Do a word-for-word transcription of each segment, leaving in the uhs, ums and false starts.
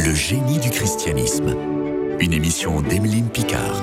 Le génie du christianisme. Une émission d'Emeline Picard.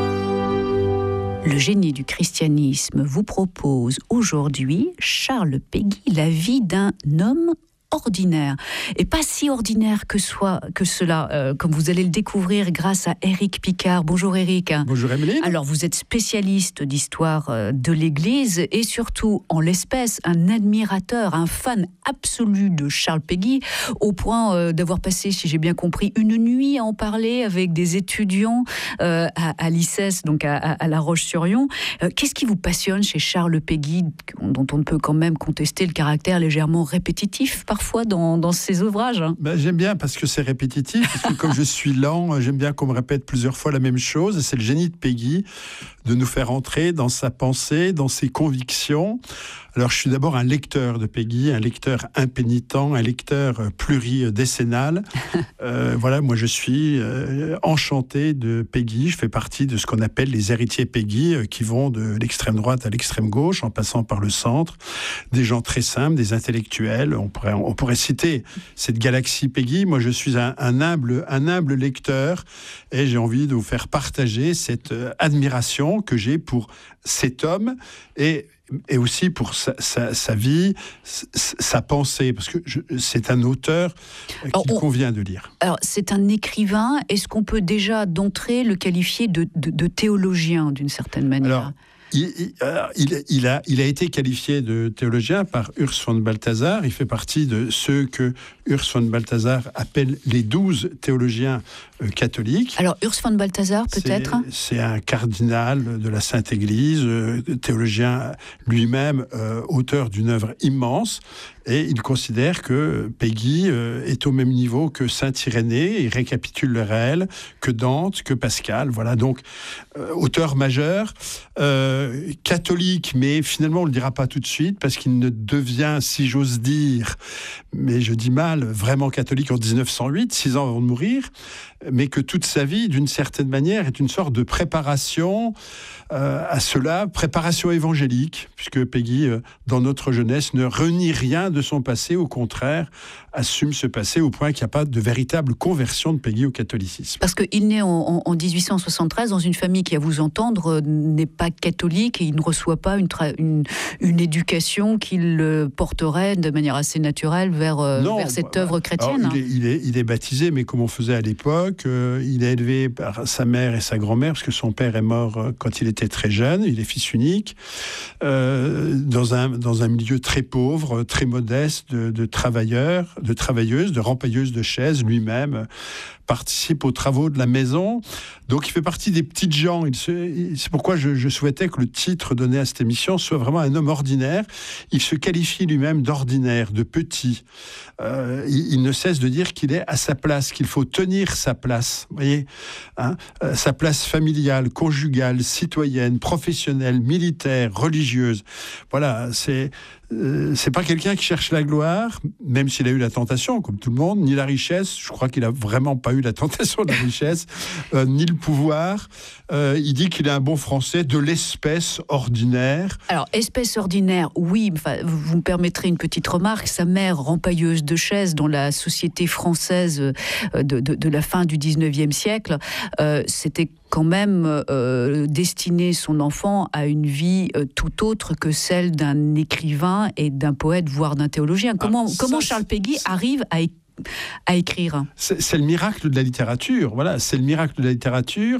Le génie du christianisme vous propose aujourd'hui, Charles Péguy, la vie d'un homme ordinaire, et pas si ordinaire que, soit, que cela, euh, comme vous allez le découvrir grâce à Éric Picard. Bonjour Éric. Bonjour Emeline. Alors vous êtes spécialiste d'histoire euh, de l'Église et surtout, en l'espèce, un admirateur, un fan absolu de Charles Péguy, au point euh, d'avoir passé, si j'ai bien compris, une nuit à en parler avec des étudiants euh, à, à l'I C E S, donc à, à La Roche-sur-Yon. Euh, qu'est-ce qui vous passionne chez Charles Péguy, dont on ne peut quand même contester le caractère légèrement répétitif parfois dans, dans ses ouvrages? Ben, j'aime bien parce que c'est répétitif, parce que comme je suis lent, j'aime bien qu'on me répète plusieurs fois la même chose. C'est le génie de Péguy de nous faire entrer dans sa pensée, dans ses convictions. Alors, je suis d'abord un lecteur de Péguy, un lecteur impénitent, un lecteur pluridécennal. euh, voilà, moi, je suis euh, enchanté de Péguy. Je fais partie de ce qu'on appelle les héritiers Péguy, euh, qui vont de l'extrême droite à l'extrême gauche, en passant par le centre. Des gens très simples, des intellectuels. On pourrait, on pourrait citer cette galaxie Péguy. Moi, je suis un, un, humble, un humble lecteur et j'ai envie de vous faire partager cette euh, admiration que j'ai pour cet homme et et aussi pour sa, sa, sa vie, sa, sa pensée, parce que je, c'est un auteur qu'il alors, on, convient de lire. Alors, c'est un écrivain. Est-ce qu'on peut déjà d'entrée le qualifier de, de, de théologien, d'une certaine manière? Alors, Il, il, il, il, a, il a été qualifié de théologien par Urs von Balthasar. Il fait partie de ceux que Urs von Balthasar appelle les douze théologiens euh, catholiques. Alors, Urs von Balthasar, peut-être c'est, c'est un cardinal de la Sainte Église, euh, théologien lui-même, euh, auteur d'une œuvre immense. Et il considère que Péguy euh, est au même niveau que saint Irénée, il récapitule le réel, que Dante, que Pascal. Voilà, donc, euh, auteur majeur, euh, catholique, mais finalement, on ne le dira pas tout de suite, parce qu'il ne devient, si j'ose dire, mais je dis mal, vraiment catholique en dix-neuf cent huit, six ans avant de mourir, mais que toute sa vie, d'une certaine manière, est une sorte de préparation euh, à cela, préparation évangélique, puisque Péguy, euh, dans notre jeunesse, ne renie rien de son passé, au contraire, assume ce passé au point qu'il n'y a pas de véritable conversion de Péguy au catholicisme. Parce qu'il naît en, en, en dix-huit cent soixante-treize dans une famille qui, à vous entendre, n'est pas catholique et il ne reçoit pas une, tra- une, une éducation qui le porterait de manière assez naturelle vers, non, vers cette bah, œuvre chrétienne. Alors, il, est, il, est, il est baptisé, mais comme on faisait à l'époque, euh, il est élevé par sa mère et sa grand-mère, parce que son père est mort euh, quand il était très jeune, il est fils unique, euh, dans, un, dans un milieu très pauvre, très modeste, de, de travailleurs, de travailleuses, de rempailleuses de chaises, lui-même euh, participe aux travaux de la maison. Donc il fait partie des petites gens. Il se, c'est pourquoi je, je souhaitais que le titre donné à cette émission soit vraiment un homme ordinaire. Il se qualifie lui-même d'ordinaire, de petit. Euh, il, il ne cesse de dire qu'il est à sa place, qu'il faut tenir sa place. Vous voyez, hein, euh, sa place familiale, conjugale, citoyenne, professionnelle, militaire, religieuse. Voilà, c'est Euh, c'est pas quelqu'un qui cherche la gloire, même s'il a eu la tentation, comme tout le monde, ni la richesse. Je crois qu'il a vraiment pas eu la tentation de la richesse, euh, ni le pouvoir. Euh, il dit qu'il est un bon Français, de l'espèce ordinaire. Alors, espèce ordinaire, oui. Enfin, vous me permettrez une petite remarque. Sa mère, rempailleuse de chaises dans la société française de, de, de la fin du dix-neuvième siècle, euh, c'était quand même euh, destiner son enfant à une vie euh, tout autre que celle d'un écrivain et d'un poète, voire d'un théologien. Comment, ah, ça, comment Charles Péguy arrive à, é- à écrire ? c'est, c'est le miracle de la littérature, voilà, c'est le miracle de la littérature,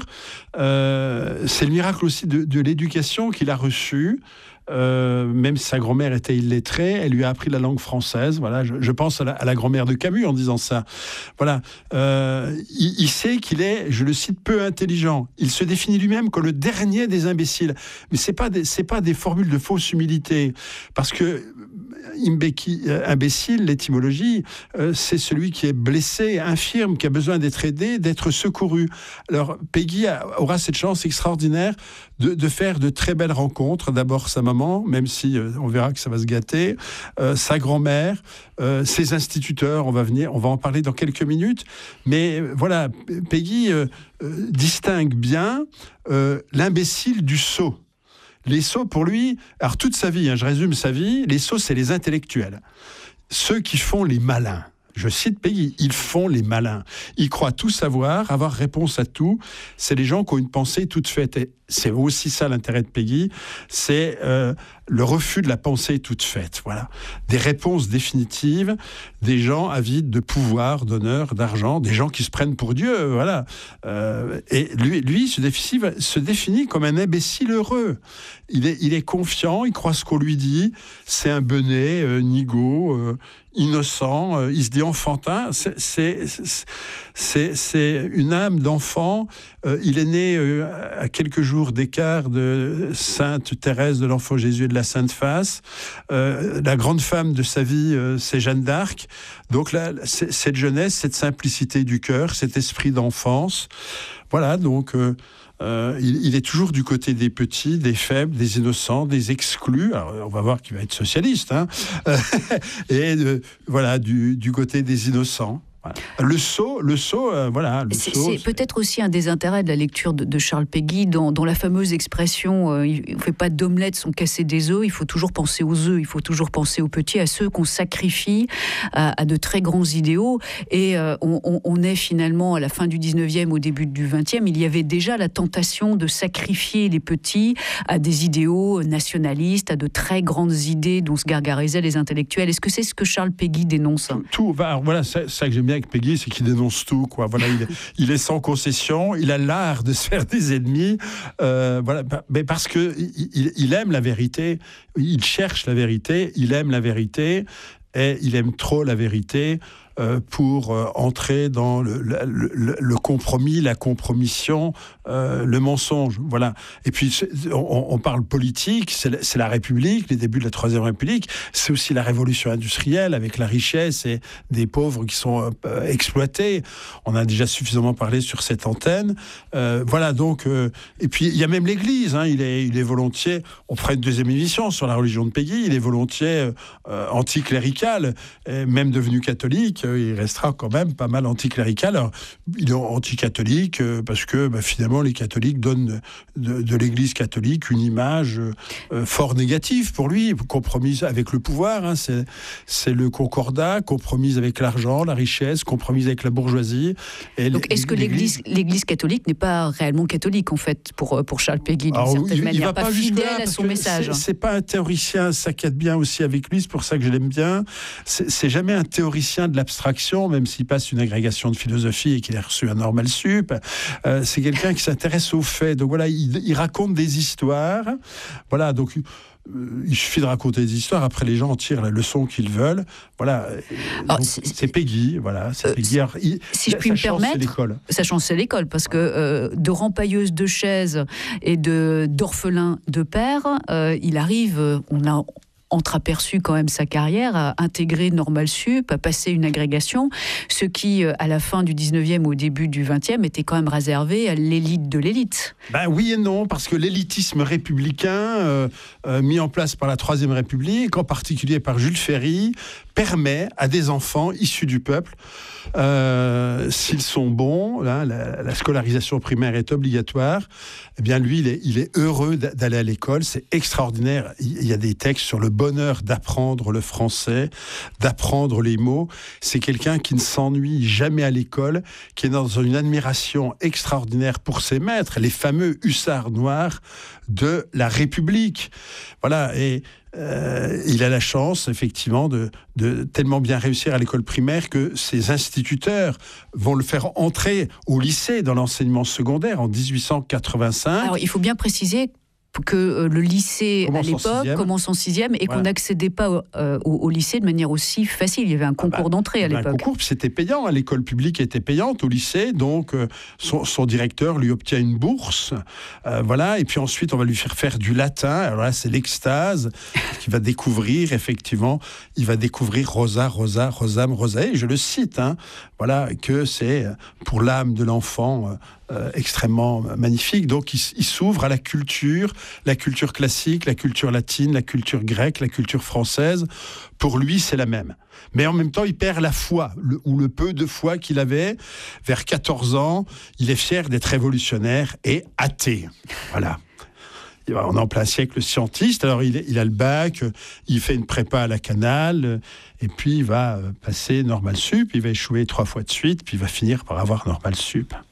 euh, c'est le miracle aussi de, de l'éducation qu'il a reçue. Euh, même si sa grand-mère était illettrée, elle lui a appris la langue française. Voilà, je, je pense à la, à la grand-mère de Camus en disant ça. Voilà, euh, il, il sait qu'il est, je le cite, peu intelligent. Il se définit lui-même comme le dernier des imbéciles. Mais c'est pas des, c'est pas des formules de fausse humilité, parce que imbéki, imbécile, l'étymologie, euh, c'est celui qui est blessé, infirme, qui a besoin d'être aidé, d'être secouru. Alors Péguy a, aura cette chance extraordinaire de, de faire de très belles rencontres. D'abord sa maman, même si euh, on verra que ça va se gâter, euh, sa grand-mère, euh, ses instituteurs, on va venir, on va en parler dans quelques minutes. Mais euh, voilà, Péguy euh, euh, distingue bien euh, l'imbécile du sot. Les sots, pour lui, alors toute sa vie, hein, je résume sa vie, les sots, c'est les intellectuels. Ceux qui font les malins. je cite Péguy, ils font les malins. Ils croient tout savoir, avoir réponse à tout. C'est les gens qui ont une pensée toute faite. Et c'est aussi ça l'intérêt de Péguy, c'est euh, le refus de la pensée toute faite. Voilà. Des réponses définitives, des gens avides de pouvoir, d'honneur, d'argent, des gens qui se prennent pour Dieu. Voilà. Euh, et lui, lui se, définit, se définit comme un imbécile heureux. Il est, il est confiant, il croit ce qu'on lui dit. C'est un benet, euh, nigaud, euh, innocent, euh, il se dit enfantin. C'est, c'est, c'est, c'est une âme d'enfant. Euh, il est né euh, à quelques jours d'écart de Sainte Thérèse de l'Enfant Jésus et de la Sainte Face. Euh, la grande femme de sa vie, euh, c'est Jeanne d'Arc. Donc là, c'est, cette jeunesse, cette simplicité du cœur, cet esprit d'enfance. Voilà, donc... Euh, Euh, il, il est toujours du côté des petits, des faibles, des innocents, des exclus. Alors, on va voir qu'il va être socialiste, hein. Et euh, voilà, du, du côté des innocents. Voilà. Le sceau, le sceau, euh, voilà. Le c'est, sceau, c'est, c'est peut-être aussi un des intérêts de la lecture de, de Charles Péguy, dans, dans la fameuse expression euh, il ne fait pas d'omelette sans casser des œufs, il faut toujours penser aux œufs, il faut toujours penser aux petits, à ceux qu'on sacrifie à, à de très grands idéaux. Et euh, on, on, on est finalement à la fin du dix-neuvième, au début du vingtième, il y avait déjà la tentation de sacrifier les petits à des idéaux nationalistes, à de très grandes idées dont se gargarisaient les intellectuels. Est-ce que c'est ce que Charles Péguy dénonce? Tout, tout va, voilà, c'est ça que j'aime bien avec Péguy, c'est qu'il dénonce tout, quoi. Voilà, il, il est sans concession, il a l'art de se faire des ennemis, euh, voilà, mais parce que il, il aime la vérité, il cherche la vérité, il aime la vérité, et il aime trop la vérité euh, pour euh, entrer dans le, le, le, le compromis, la compromission, euh, le mensonge. Voilà. Et puis, on, on parle politique, c'est la, c'est la République, les débuts de la Troisième République, c'est aussi la révolution industrielle avec la richesse et des pauvres qui sont euh, exploités. On a déjà suffisamment parlé sur cette antenne. Euh, voilà, donc... Euh, et puis, il y a même l'Église, hein, il, est, il est volontiers... On fera une deuxième émission sur la religion de Péguy, il est volontiers euh, anticlérical, même devenu catholique, il restera quand même pas mal anticlérical. Alors, il est anticatholique euh, parce que bah, finalement les catholiques donnent de, de l'Église catholique une image euh, fort négative pour lui, compromise avec le pouvoir, hein, c'est, c'est le concordat, compromise avec l'argent, la richesse, compromise avec la bourgeoisie. Et donc est-ce que l'Église, l'Église catholique n'est pas réellement catholique en fait pour, pour Charles Péguy, d'une Alors, certaine il, manière, il va pas, pas fidèle à son message? C'est, c'est pas un théoricien, ça cadre bien aussi avec lui, c'est pour ça que je l'aime bien. C'est, c'est jamais un théoricien de l'abstraction, même s'il passe une agrégation de philosophie et qu'il a reçu un normal sup. Euh, c'est quelqu'un qui s'intéresse aux faits. Donc voilà, il, il raconte des histoires. Voilà, donc euh, il suffit de raconter des histoires. Après, les gens en tirent la leçon qu'ils veulent. Voilà. Alors, donc, c'est, c'est Péguy. Voilà, c'est euh, Péguy. Alors, il, si je puis me permettre, c'est l'école. Sa chance, c'est l'école, parce que euh, de rempailleuse de chaises et de d'orphelin de père, euh, il arrive. Euh, on a entreaperçu quand même sa carrière, à intégrer Normal Sup, à passer une agrégation, ce qui, à la fin du dix-neuvième, au début du vingtième, était quand même réservé à l'élite de l'élite. Ben oui et non, parce que l'élitisme républicain, euh, euh, mis en place par la Troisième République, en particulier par Jules Ferry, permet à des enfants issus du peuple, euh, s'ils sont bons, là, la, la scolarisation primaire est obligatoire, eh bien lui, il est, il est heureux d'aller à l'école, c'est extraordinaire. Il y a des textes sur le bonheur d'apprendre le français, d'apprendre les mots. C'est quelqu'un qui ne s'ennuie jamais à l'école, qui est dans une admiration extraordinaire pour ses maîtres, les fameux hussards noirs de la République. Voilà, et Euh, il a la chance, effectivement, de, de tellement bien réussir à l'école primaire que ses instituteurs vont le faire entrer au lycée dans l'enseignement secondaire en dix-huit cent quatre-vingt-cinq. Alors, il faut bien préciser que le lycée, commence à l'époque, commence en sixième et voilà. Qu'on n'accédait pas au, euh, au, au lycée de manière aussi facile. Il y avait un concours ah bah, d'entrée à l'époque. Un concours, c'était payant. L'école publique était payante au lycée, donc euh, son, son directeur lui obtient une bourse. Euh, voilà, et puis ensuite, on va lui faire faire du latin. Alors là, c'est l'extase qu'il va découvrir, effectivement. Il va découvrir Rosa, Rosa, Rosam, Rosae. Je le cite, hein, voilà, que c'est pour l'âme de l'enfant euh, Euh, extrêmement magnifique. Donc il, il s'ouvre à la culture, la culture classique, la culture latine, la culture grecque, la culture française. Pour lui, c'est la même. Mais en même temps, il perd la foi, le, ou le peu de foi qu'il avait. Vers quatorze ans, il est fier d'être révolutionnaire et athée. Voilà. on est en plein siècle scientiste. Alors, il, il a le bac, il fait une prépa à la Canale, et puis il va passer Normal Sup, il va échouer trois fois de suite, puis il va finir par avoir Normal Sup.